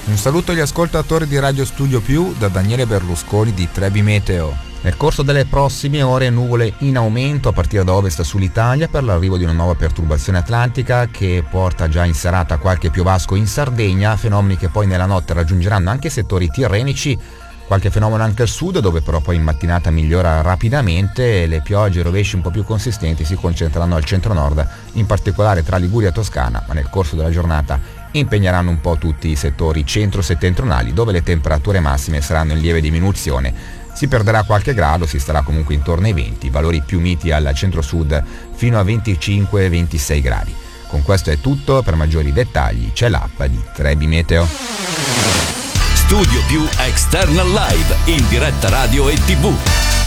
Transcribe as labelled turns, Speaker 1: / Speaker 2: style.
Speaker 1: Un saluto agli ascoltatori di Radio Studio Più da Daniele Berlusconi di Trebi Meteo.
Speaker 2: Nel corso delle prossime ore nuvole in aumento a partire da ovest sull'Italia per l'arrivo di una nuova perturbazione atlantica che porta già in serata qualche piovasco in Sardegna, fenomeni che poi nella notte raggiungeranno anche settori tirrenici, qualche fenomeno anche al sud dove però poi in mattinata migliora rapidamente e le piogge e rovesci un po' più consistenti si concentreranno al centro-nord, in particolare tra Liguria e Toscana, ma nel corso della giornata impegneranno un po' tutti i settori centro-settentrionali dove le temperature massime saranno in lieve diminuzione. Si perderà qualche grado, si starà comunque intorno ai 20, valori più miti al centro-sud fino a 25-26 gradi. Con questo è tutto, per maggiori dettagli c'è l'app di Trebi Meteo.
Speaker 3: Studio Più External Live in diretta radio e TV.